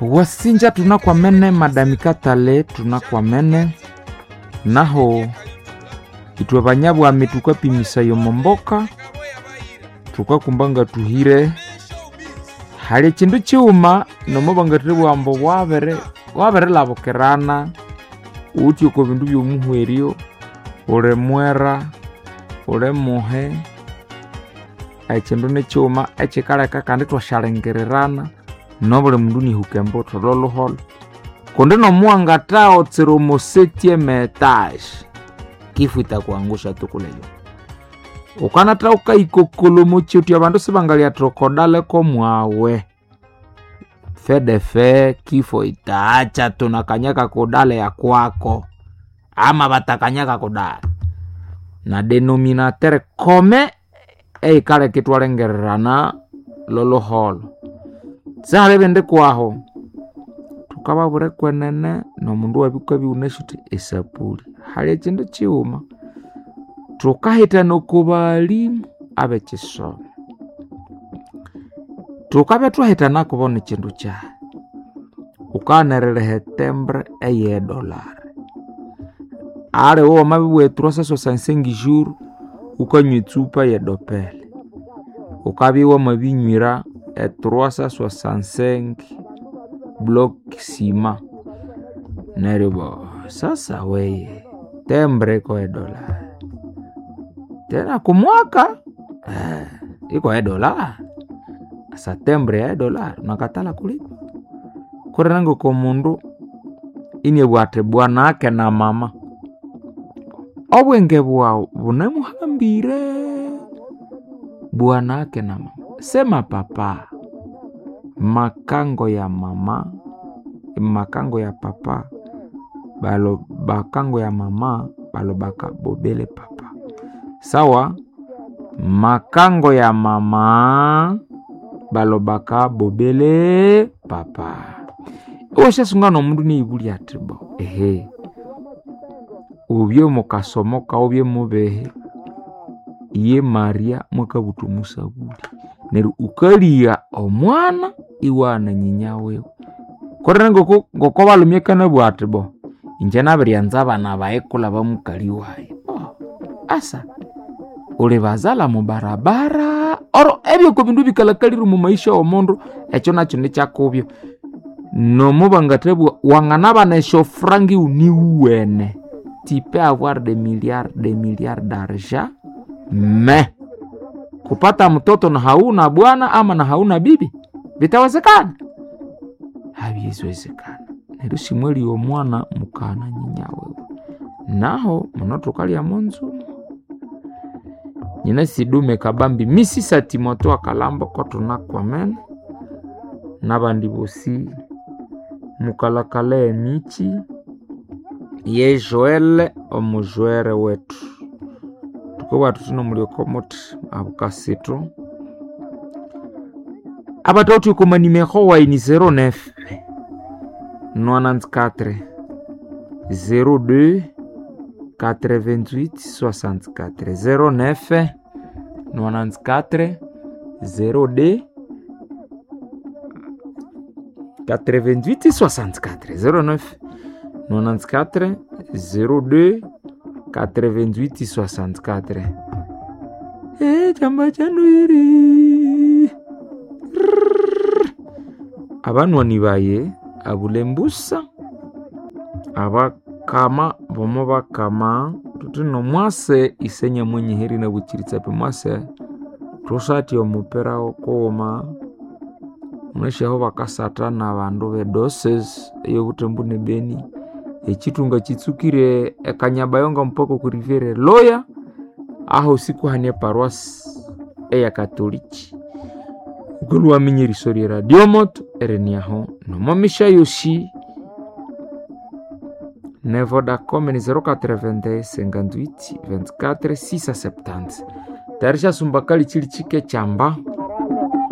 Wasinja tunakwamene madamika tale tunakwamene naho itwe banyabwa mituka pimisa yo momboka tukakumbanga tuhire hali kindu cyuma no mubanga bwambo wabere labokerana uti ko bindu byo muhwerio ore mwera ore mohe kindu ne cyuma ekikaleka kandi twashalengererana nobole mundu ni hukembo tololohol konde no muanga tao tsiromo 7e etage kifuita kuangusha tukuleyo ukana trauka ikokolomo chiuti abantu sibangalia trokodale ko mwawe fedefe kifo itaacha tunakanyaka kodale ya kwako ama batakanyaka kodale na denominateur kome kale kitwalengerana lolohol zare bende kwaho tukaba bure kwenene no mundu wabikwa biuneshuti esapuli hali kindu cyuma tukahita no kubali abekiso tukabe twahita nakubona kindu cya ukanerere hetembre $1 ale wo mabwe 365 jours ukanyitsupa ya dopele ukabiwa mabinywira 365 block sima neribo sasa weye tembre ko $1 tena kumwaka iko $1 sa tembre $1 nakatala kulipa korango ko mundu ini bwate bwana ake na mama obwenge bwao bunemuhambire bwana ake na mama sema papa makango ya mama makango ya papa balo bakango ya mama balo baka bobele papa sawa makango ya mama balo baka bobele papa osha sungano mundu ni ibuli atibo ubyo mukasomoka obye mubehe iye Maria mukabutu musabuli neru ukalia omwana iwana nyinyawe korengo ngoko balumyekana bwatibo inje nabiryanza abana baekula bamukali waye asa ule bazala mu barabara oro ebyo ko bindu bikalakaliru mu maisha omundu ekyo nakyo ne cyakobyo no mubangatebu wangana bana shofrangi uniwene tu peux avoir des milliards d'argent mais kupata mtoto na hauna bwana ama na hauna bibi vitawezekana habiwezekana nero simweli yo mwana mukana nyinyawe naho monotokali ya monzu nyina sidume kabambi misi satimoto akalambo ko tunakwamen nabandi bosi mukalakale emichi ye Joel omujwere wetu tukoba tutuno muliokomot abukasito abatauti ko manimero wa ini 09 94 02 88 64 09 94 02 88 64 09 94 02 88 64 chamba chanuiri abanwa nibaye abulembusa abakama bomo bakama tutuno mwase isenya mwenye heri na buchiritsa pe mwase tosati omupera okoma mweshaho bakasata na bandu be doses eyo butembune beni echitunga chitsukire ekanyabayonga mpoko ku rivere loya aho siku hane paroisse ya katoliki gulwa minyiri sori radio moto ereniaho no momisha yoshi nevoda komeni 080 58 24 670 tarisha sumbakali chili chike chamba